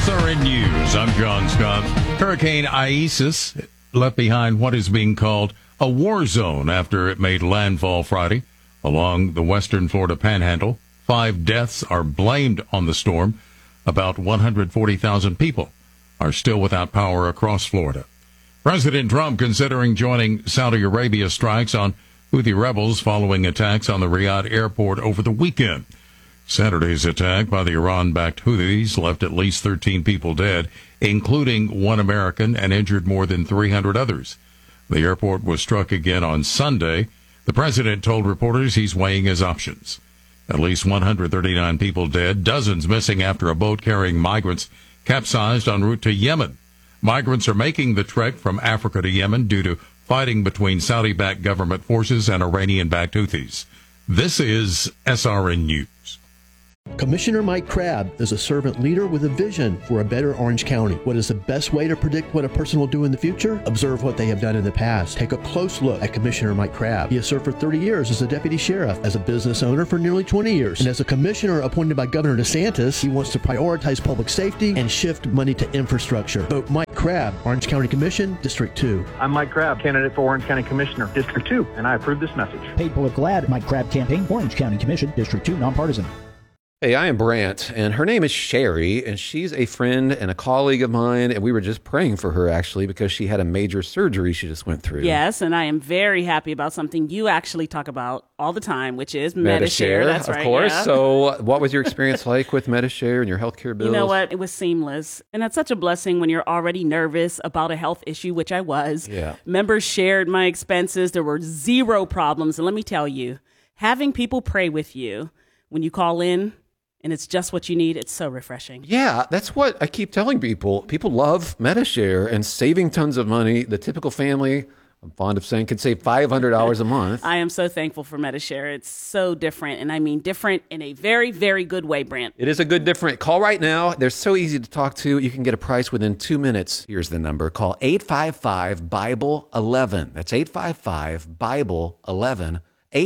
SRN News, I'm John Scott. Hurricane Isis left behind what is being called a war zone after it made landfall Friday along the western Florida panhandle. 5 deaths are blamed on the storm. About 140,000 people are still without power across Florida. President Trump considering joining Saudi Arabia strikes on Houthi rebels following attacks on the Riyadh airport over the weekend. Saturday's attack by the Iran-backed Houthis left at least 13 people dead, including 1 American, and injured more than 300 others. The airport was struck again on Sunday. The president told reporters he's weighing his options. At least 139 people dead, dozens missing after a boat carrying migrants capsized en route to Yemen. Migrants are making the trek from Africa to Yemen due to fighting between Saudi-backed government forces and Iranian-backed Houthis. This is SRN News. Commissioner Mike Crabb is a servant leader with a vision for a better Orange County. What is the best way to predict what a person will do in the future? Observe what they have done in the past. Take a close look at Commissioner Mike Crabb. He has served for 30 years as a deputy sheriff, as a business owner for nearly 20 years, and as a commissioner appointed by Governor DeSantis. He wants to prioritize public safety and shift money to infrastructure. Vote Mike Crabb, Orange County Commission, District 2. I'm Mike Crabb, candidate for Orange County Commissioner, District 2, and I approve this message. Paid political ad, Mike Crabb campaign, Orange County Commission, District 2, nonpartisan. Hey, I am Brant, and her name is Sherry, and she's a friend and a colleague of mine, and we were just praying for her, actually, because she had a major surgery she just went through. Yes, and I am very happy about something you actually talk about all the time, which is Medi-Share. That's right. Of course. Yeah. So what was your experience like with Medi-Share and your healthcare bills? You know what? It was seamless. And that's such a blessing when you're already nervous about a health issue, which I was. Yeah. Members shared my expenses. There were 0 problems. And let me tell you, having people pray with you when you call in, and it's just what you need, it's so refreshing. Yeah, that's what I keep telling people. People love Medi-Share and saving tons of money. The typical family, I'm fond of saying, can save $500 a month. I am so thankful for Medi-Share. It's so different, and I mean different in a very, very good way, Brant. It is a good different. Call right now. They're so easy to talk to. You can get a price within 2 minutes. Here's the number. Call 855-BIBLE-11. That's 855-BIBLE-11.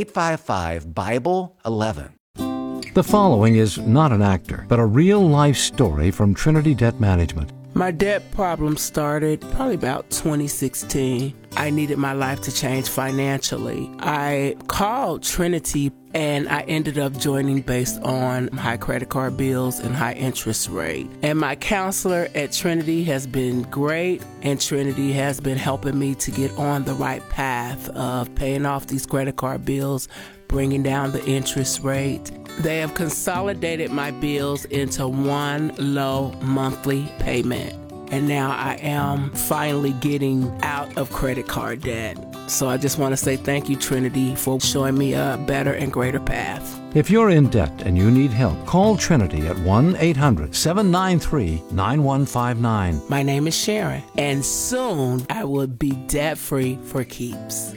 855-BIBLE-11. The following is not an actor, but a real-life story from Trinity Debt Management. My debt problem started probably about 2016. I needed my life to change financially. I called Trinity and I ended up joining based on high credit card bills and high interest rate. And my counselor at Trinity has been great, and Trinity has been helping me to get on the right path of paying off these credit card bills, bringing down the interest rate. They have consolidated my bills into one low monthly payment. And now I am finally getting out of credit card debt. So I just want to say thank you, Trinity, for showing me a better and greater path. If you're in debt and you need help, call Trinity at 1-800-793-9159. My name is Sharon, and soon I will be debt-free for keeps.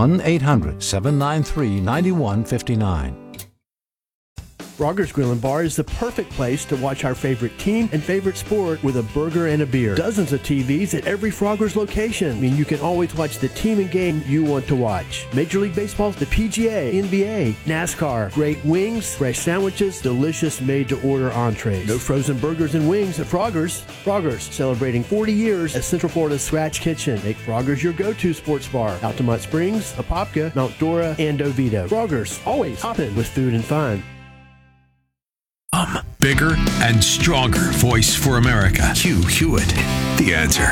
1-800-793-9159. Frogger's Grill and Bar is the perfect place to watch our favorite team and favorite sport with a burger and a beer. Dozens of TVs at every Frogger's location. I mean, you can always watch the team and game you want to watch. Major League Baseball, the PGA, NBA, NASCAR, great wings, fresh sandwiches, delicious made-to-order entrees. No frozen burgers and wings at Frogger's. Frogger's, celebrating 40 years as Central Florida's Scratch Kitchen. Make Frogger's your go-to sports bar. Altamont Springs, Apopka, Mount Dora, and Oviedo. Frogger's, always hopping with food and fun. Bigger and stronger voice for America. Hugh Hewitt, The Answer.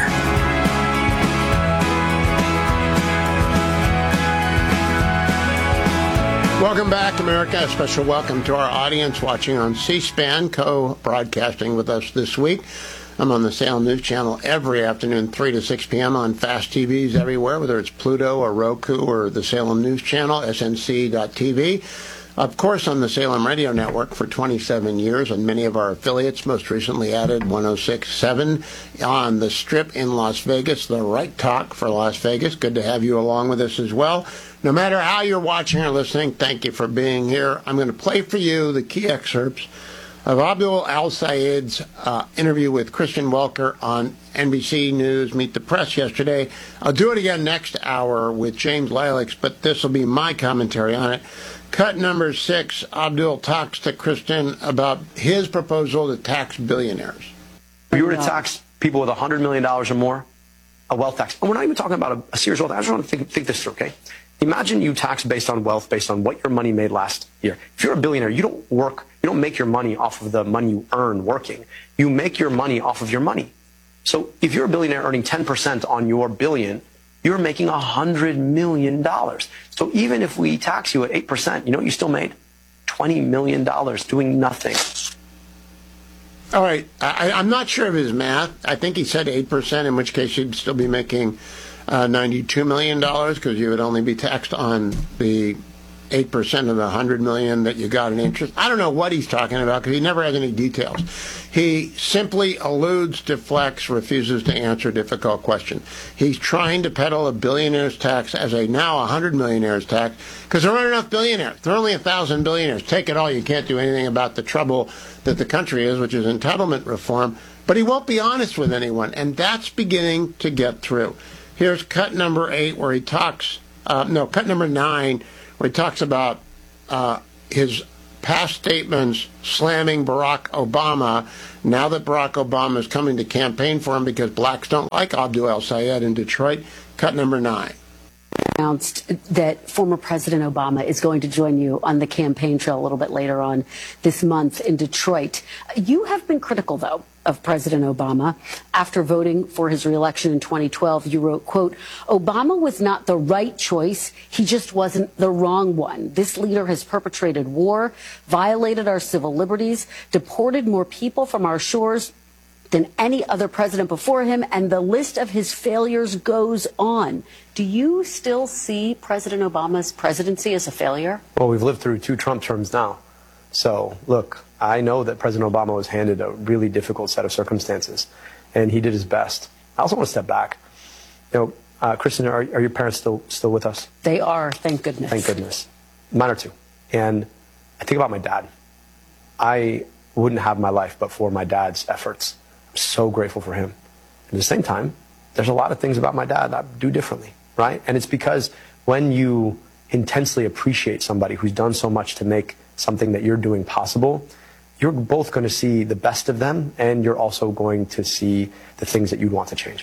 Welcome back, America. A special welcome to our audience watching on C-SPAN, co-broadcasting with us this week. I'm on the Salem News Channel every afternoon, 3 to 6 p.m. on fast TVs everywhere, whether it's Pluto or Roku or the Salem News Channel, snc.tv. Of course, on the Salem Radio Network for 27 years, and many of our affiliates, most recently added 106.7 on the Strip in Las Vegas, the Right Talk for Las Vegas. Good to have you along with us as well. No matter how you're watching or listening, thank you for being here. I'm going to play for you the key excerpts of Abdul Al-Sayed's interview with Christian Welker on NBC News Meet the Press yesterday. I'll do it again next hour with James Lilacs, but this will be my commentary on it. Cut number 6, Abdul talks to Kristen about his proposal to tax billionaires. If you were to tax people with $100 million or more, a wealth tax, and we're not even talking about a serious wealth tax. I just want to think this through, okay? Imagine you tax based on wealth, based on what your money made last year. If you're a billionaire, you don't make your money off of the money you earn working. You make your money off of your money. So if you're a billionaire earning 10% on your billion, you're making $100 million. So even if we tax you at 8%, you know what you still made? $20 million doing nothing. All right. I'm not sure of his math. I think he said 8%, in which case you'd still be making $92 million because you would only be taxed on the 8% of the $100 million that you got in interest. I don't know what he's talking about because he never has any details. He simply alludes, deflects, refuses to answer difficult questions. He's trying to peddle a billionaire's tax as a now 100 millionaires tax because there aren't enough billionaires. There are only 1,000 billionaires. Take it all. You can't do anything about the trouble that the country is, which is entitlement reform. But he won't be honest with anyone, and that's beginning to get through. Here's cut number 8 where he talks, cut number 9 where he talks about his past statements slamming Barack Obama now that Barack Obama is coming to campaign for him because blacks don't like Abdul El-Sayed in Detroit. Cut number 9. Announced that former President Obama is going to join you on the campaign trail a little bit later on this month in Detroit. You have been critical, though, of President Obama. After voting for his reelection in 2012, you wrote, quote, Obama was not the right choice. He just wasn't the wrong one. This leader has perpetrated war, violated our civil liberties, deported more people from our shores than any other president before him, and the list of his failures goes on. Do you still see President Obama's presidency as a failure? Well, we've lived through 2 Trump terms now. So, look, I know that President Obama was handed a really difficult set of circumstances, and he did his best. I also want to step back. You know, Kristen, are your parents still with us? They are, thank goodness. Thank goodness. Mine are too. And I think about my dad. I wouldn't have my life but for my dad's efforts. I'm so grateful for him. At the same time, there's a lot of things about my dad I do differently, right? And it's because when you intensely appreciate somebody who's done so much to make something that you're doing possible, you're both going to see the best of them, and you're also going to see the things that you'd want to change.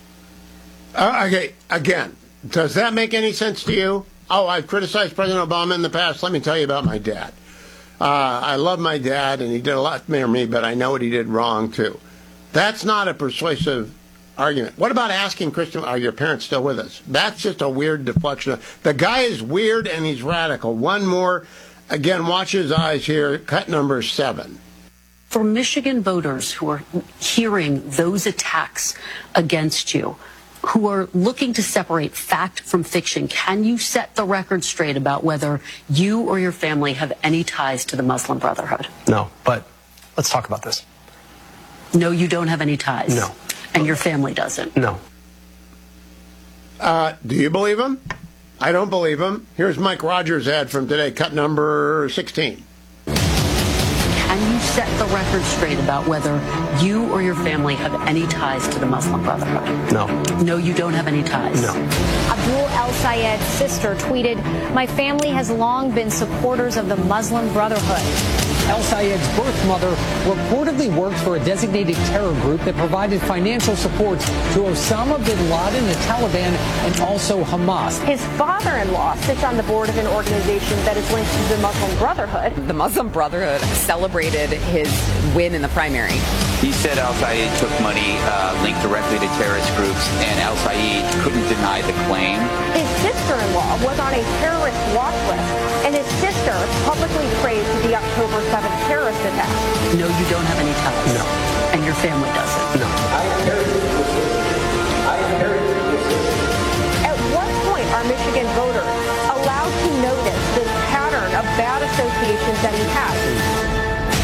Okay, again, does that make any sense to you? Oh, I've criticized President Obama in the past. Let me tell you about my dad. I love my dad, and he did a lot for me, but I know what he did wrong, too. That's not a persuasive argument. What about asking Christian, are your parents still with us? That's just a weird deflection. The guy is weird, and he's radical. One more. Again, watch his eyes here. Cut number 7. For Michigan voters who are hearing those attacks against you, who are looking to separate fact from fiction, can you set the record straight about whether you or your family have any ties to the Muslim Brotherhood? No, but let's talk about this. No, you don't have any ties? No. And your family doesn't? No. Do you believe him? I don't believe him. Here's Mike Rogers' ad from today, cut number 16. Can you set the record straight about whether you or your family have any ties to the Muslim Brotherhood? No. No, you don't have any ties? No. Abdul El-Sayed's sister tweeted, my family has long been supporters of the Muslim Brotherhood. El-Sayed's birth mother reportedly worked for a designated terror group that provided financial support to Osama bin Laden, the Taliban, and also Hamas. His father-in-law sits on the board of an organization that is linked to the Muslim Brotherhood. The Muslim Brotherhood celebrated his win in the primary. He said El-Sayed took money linked directly to terrorist groups, and El-Sayed couldn't deny the claim. His sister-in-law was on a terrorist watch list, and his sister publicly praised the October 7th terrorist attack. No, you don't have any ties? No. And your family doesn't? No. At what point are Michigan voters allowed to notice this pattern of bad associations that he has?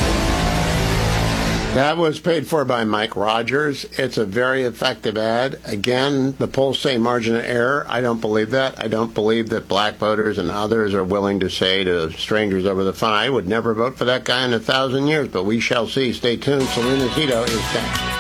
That was paid for by Mike Rogers. It's a very effective ad. Again, the polls say margin of error. I don't believe that. I don't believe that black voters and others are willing to say to strangers over the phone, I would never vote for that guy in 1,000 years, but we shall see. Stay tuned. Selena Zito is next.